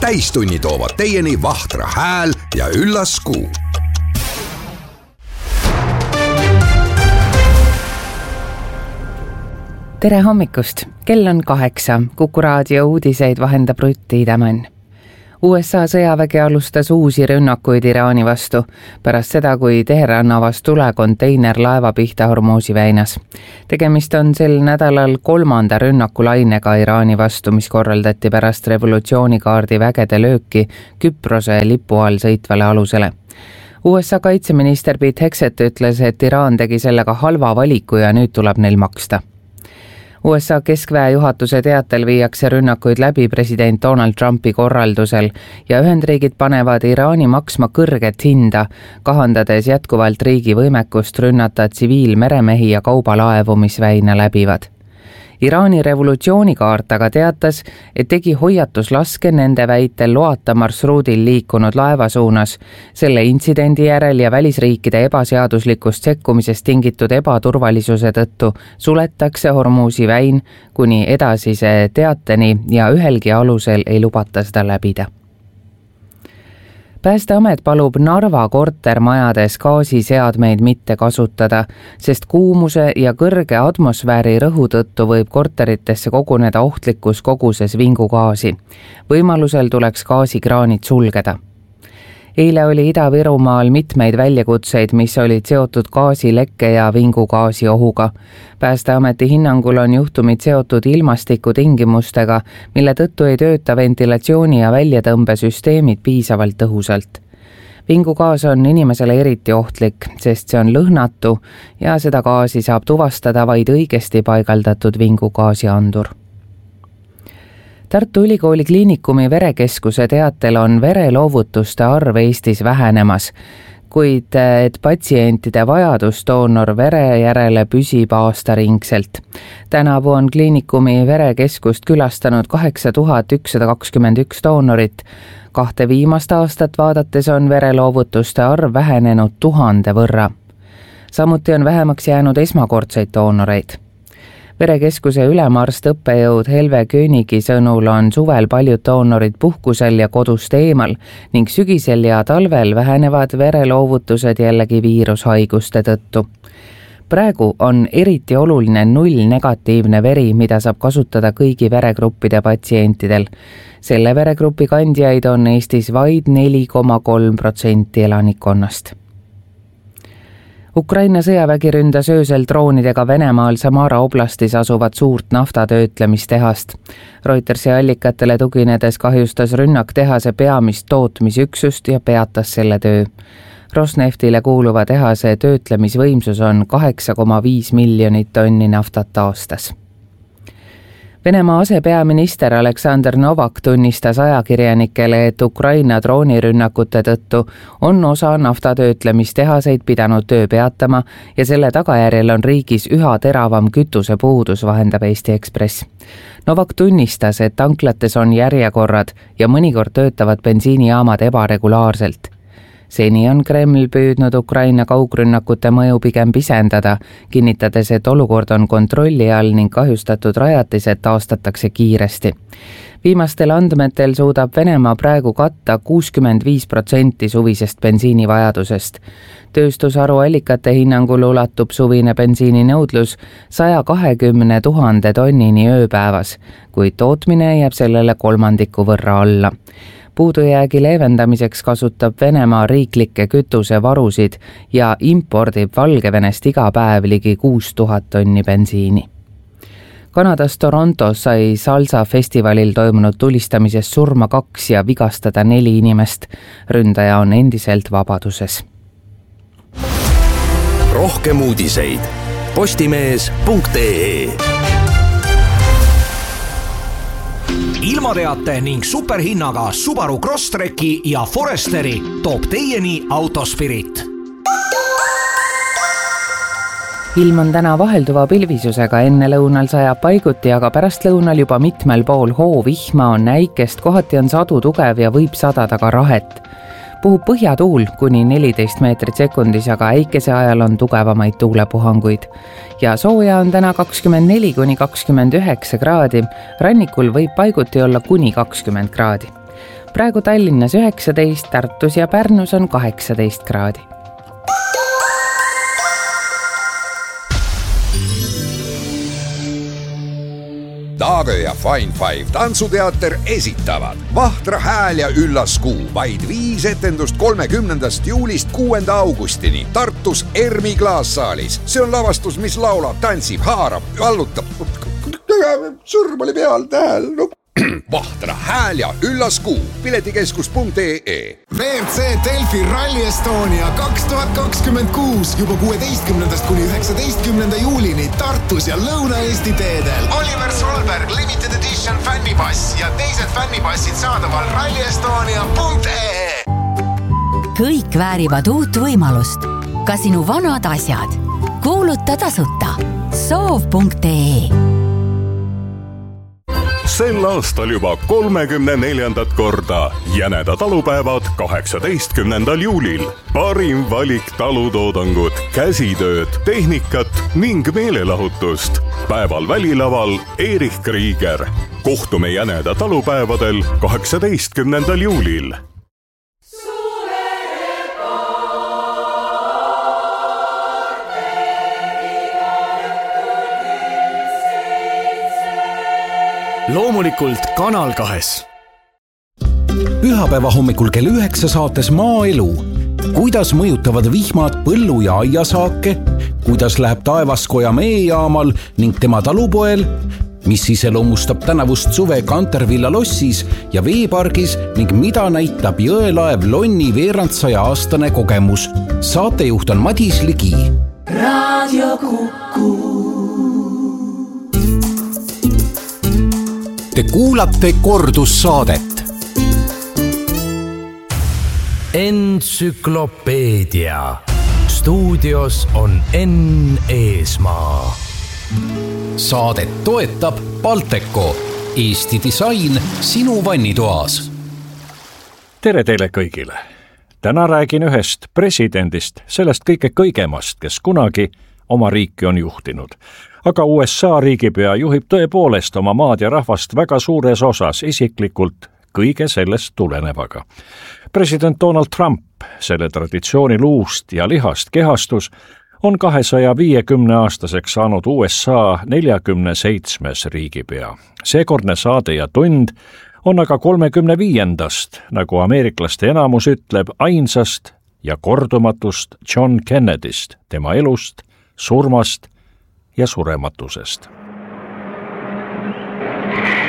Täistunni toovad teieni Vahtra hääl ja üllas Kuu. Tere hommikust! Kell on 8. Kuku raadio uudiseid vahendab Rutt Tiidemann. USA sõjavägi alustas uusi rünnakuid Iraani vastu pärast seda, kui Teheran avas tule konteinerlaeva pihta Hormuzi väinas. Tegemist on sel nädalal 3. rünnakulainega Iraani vastu, mis korraldati pärast revolutsioonikaardi vägede lööki Küprose lipu all sõitvale alusele. USA kaitseminister Pete Hegseth ütles, et Iraan tegi sellega halva valiku ja nüüd tuleb neil maksta. USA keskväe juhatuse teatel viiakse rünnakuid läbi president Donald Trumpi korraldusel ja Ühendriigid panevad Iraani maksma kõrget hinda, kahandades jätkuvalt riigi võimekust rünnata tsiviilmeremehi ja kaubalaevu, mis väina läbivad. Iraani revolutsioonikaart aga teatas, et tegi hoiatuslaske nende väitel loata marsruudil liikunud laeva suunas. Selle intsidendi järel ja välisriikide ebaseaduslikust sekkumisest tingitud ebaturvalisuse tõttu suletakse Hormuzi väin kuni edasise teateni ja ühelgi alusel ei lubata seda läbida. Päästeamet palub Narva kortermajades gaasiseadmeid mitte kasutada, sest kuumuse ja kõrge atmosfääri rõhu tõttu võib korteritesse koguneda ohtlikus koguses vingugaasi. Võimalusel tuleks gaasikraanid sulgeda. Eile oli Ida-Virumaal mitmeid väljakutseid, mis olid seotud gaasilekke ja vingugaasi ohuga. Päästeameti hinnangul on juhtumid seotud ilmastikutingimustega, mille tõttu ei tööta ventilatsiooni- ja väljatõmbesüsteemid piisavalt tõhusalt. Vingugaas on inimesele eriti ohtlik, sest see on lõhnatu ja seda gaasi saab tuvastada vaid õigesti paigaldatud vingugaasiandur. Tartu Ülikooli kliinikumi verekeskuse teatel on vereloovutuste arv Eestis vähenemas, kuid et patsientide vajadus doonor vere järele püsib aastaringselt. Tänavu on kliinikumi verekeskust külastanud 8121 doonorit. 2 viimast aastat vaadates on vereloovutuste arv vähenenud 1000 võrra. Samuti on vähemaks jäänud esmakordseid doonoreid. Verekeskuse ülemarst õppejõud Helve Köönigi sõnul on suvel paljud doonorid puhkusel ja kodust eemal ning sügisel ja talvel vähenevad vereloovutused jällegi viirushaiguste tõttu. Praegu on eriti oluline 0 negatiivne veri, mida saab kasutada kõigi veregruppide patsientidel. Selle veregrupi kandjaid on Eestis vaid 4,3% elanikkonnast. Ukraina sõjavägi ründas öösel droonidega Venemaal Samara oblastis asuvat suurt naftatöötlemistehast. Reutersi allikatele tuginedes kahjustas rünnak tehase peamist tootmisüksust ja peatas selle töö. Rosneftile kuuluva tehase töötlemisvõimsus on 8,5 miljonit tonni naftat aastas. Venemaa asepeaminister Aleksandr Novak tunnistas ajakirjanikele, et Ukraina droonirünnakute tõttu on osa naftatöötlemistehaseid pidanud töö peatama ja selle tagajärjel on riigis üha teravam kütusepuudus, vahendab Eesti Ekspress. Novak tunnistas, et tanklates on järjekorrad ja mõnikord töötavad bensiinijaamad ebaregulaarselt. Seni on Kreml püüdnud Ukraina kaugrünnakute mõju pigem pisendada, kinnitades, et olukord on kontrolli all ning kahjustatud rajatised taastatakse kiiresti. Viimastel andmetel suudab Venemaa praegu katta 65% suvisest bensiinivajadusest. Tööstusharu allikate hinnangul ulatub suvine bensiininõudlus 120 000 tonnini ööpäevas, kuid tootmine jääb sellele 1/3 võrra alla. Puudujäägi leevendamiseks kasutab Venemaa riiklikke kütusevarusid ja impordib Valgevenest iga päev ligi 6000 tonni bensiini. Kanadas Torontos sai salsa festivalil toimunud tulistamises surma 2 ja vigastada 4 inimest. Ründaja on endiselt vabaduses. Rohkem uudiseid postimees.ee. Ilmateate ning superhinnaga Subaru Crosstreki ja Foresteri toob teieni Autospirit. Ilm on täna vahelduva pilvisusega, enne lõunal sajab paiguti, aga pärast lõunal juba mitmel pool hoovihma on näikest, kohati on sadu tugev ja võib sadada ka rahet. Puhub põhjatuul kuni 14 meetrit sekundis, aga äikese ajal on tugevamaid tuulepuhanguid. Ja sooja on täna 24 kuni 29 kraadi, rannikul võib paiguti olla kuni 20 kraadi. praegu Tallinnas 19, Tartus ja Pärnus on 18 kraadi. Taage ja Fine Five tantsuteater esitavad Vahtra hääl ja üllas kuu. Vaid 5 etendust 30. juulist 6. augustini Tartus Ermi klaassaalis. See on lavastus, mis laulab, tantsib, haarab, vallutab. Sõrm oli peal, tähel. Vahtra hääl ja üllas kuu. Piletikeskus.ee. WRC Delfi Rally Estonia 2026 juba 16. kuni 19. juulini Tartus ja Lõuna-Eesti teedel. Oliver Solberg Limited Edition fännipass ja teised fännipassid saadaval rallyestonia.ee. Kõik väärivad uut võimalust. Ka sinu vanad asjad. Kuuluta tasuta. Soov.ee. Sel aastal juba 34. korda Jäneda talupäevad 18. juulil. Parim valik talutoodangut, käsitööd, tehnikat ning meelelahutust. Päeval välilaval Erich Krieger. Kohtume Jäneda talupäevadel 18. juulil. Loomulikult Kanal 2. Pühapäeva hommikul kell 9 saates Maaelu. Kuidas mõjutavad vihmad põllu- ja aiasaake, kuidas läheb Taevaskoja meejaamal ning tema talupoel, mis iseloomustab tänavust suve Kantervilla lossis ja veepargis ning mida näitab jõelaev Lonni veerandsaja aastane kogemus. Saatejuht on Madis Ligi. Raadio Kuku. Te kuulate kordussaadet. Entsüklopeedia. Stuudios on Enn Eesmaa. Saadet toetab Balteco. Eesti disain sinu vannitoas. Tere teile kõigile. Täna räägin ühest presidendist, sellest kõige kõigemast, kes kunagi oma riiki on juhtinud. Aga USA riigipea juhib tõepoolest oma maad ja rahvast väga suures osas isiklikult kõige sellest tulenevaga. President Donald Trump, selle traditsiooni luust ja lihast kehastus, on 250-aastaseks saanud USA 47. riigipea. Seekordne saade ja tund on aga 35. nagu ameeriklaste enamus ütleb, ainsast ja kordumatust John Kennedyst, tema elust, surmast ja surematusest.